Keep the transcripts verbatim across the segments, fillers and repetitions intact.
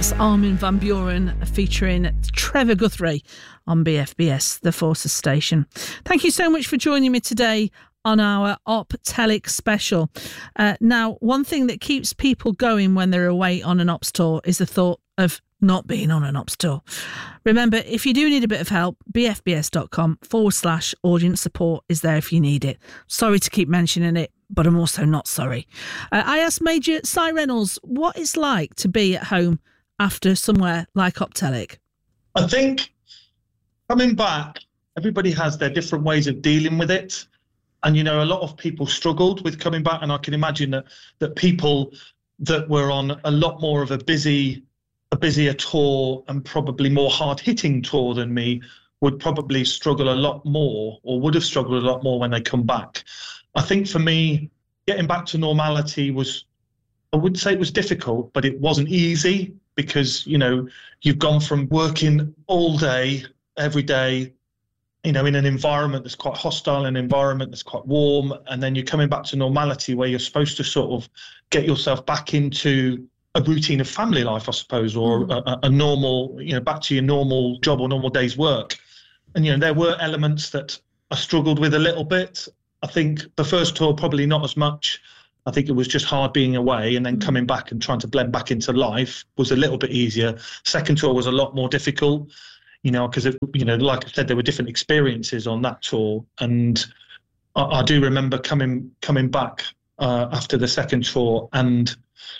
That's Armin van Buuren featuring Trevor Guthrie on B F B S, the Forces Station. Thank you so much for joining me today on our Optelic special. Uh, now, one thing that keeps people going when they're away on an ops tour is the thought of not being on an ops tour. Remember, if you do need a bit of help, bfbs.com forward slash audience support is there if you need it. Sorry to keep mentioning it, but I'm also not sorry. Uh, I asked Major Cy Reynolds what it's like to be at home after somewhere like Optelic. I think coming back, everybody has their different ways of dealing with it. And, you know, a lot of people struggled with coming back. And I can imagine that that people that were on a lot more of a busy, a busier tour and probably more hard-hitting tour than me would probably struggle a lot more, or would have struggled a lot more when they come back. I think for me, getting back to normality was, I wouldn't say it was difficult, but it wasn't easy because, you know, you've gone from working all day, every day, you know, in an environment that's quite hostile, an environment that's quite warm, and then you're coming back to normality where you're supposed to sort of get yourself back into a routine of family life, I suppose, or mm. a, a normal, you know, back to your normal job or normal day's work. And, you know, there were elements that I struggled with a little bit. I think the first tour, probably not as much. I think it was just hard being away, and then mm. coming back and trying to blend back into life was a little bit easier. Second tour was a lot more difficult, you know, because, you know, like I said, there were different experiences on that tour. And I, I do remember coming coming back uh, after the second tour, and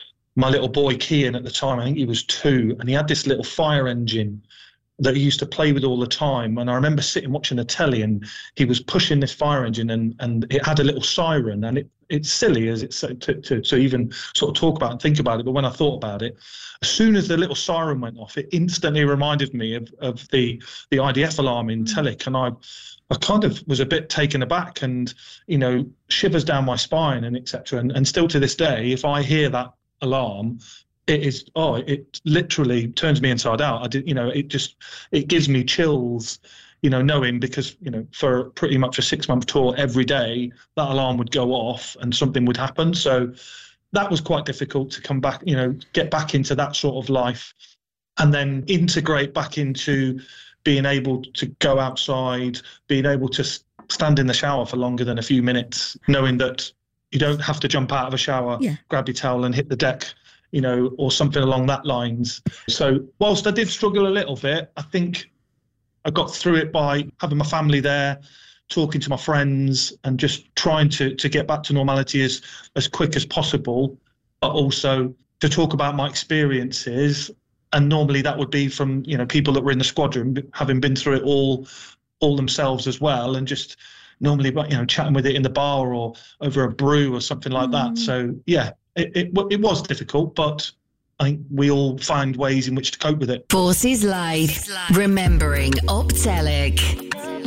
my little boy, Kian, at the time, I think he was two, and he had this little fire engine that he used to play with all the time. And I remember sitting watching the telly, and he was pushing this fire engine, and, and it had a little siren. And it, it's silly as it's to, to, to even sort of talk about and think about it. But when I thought about it, as soon as the little siren went off, it instantly reminded me of, of the, the I D F alarm in Telic. And I, I kind of was a bit taken aback, and, you know, shivers down my spine and et cetera. And, and still to this day, if I hear that alarm, it is, oh, it literally turns me inside out. I did, you know, it just, it gives me chills, you know, knowing, because, you know, for pretty much a six month tour, every day that alarm would go off and something would happen. So that was quite difficult to come back, you know, get back into that sort of life, and then integrate back into being able to go outside, being able to stand in the shower for longer than a few minutes, knowing that you don't have to jump out of a shower, yeah. grab your towel and hit the deck, you know, or something along that lines. So whilst I did struggle a little bit, I think I got through it by having my family there, talking to my friends, and just trying to to get back to normality as, as quick as possible, but also to talk about my experiences. And normally that would be from, you know, people that were in the squadron, having been through it all, all themselves as well, and just normally, you know, chatting with it in the bar or over a brew or something like mm. that. So, yeah, it, it it was difficult, but I think we all find ways in which to cope with it. Forces Live, remembering Optelic.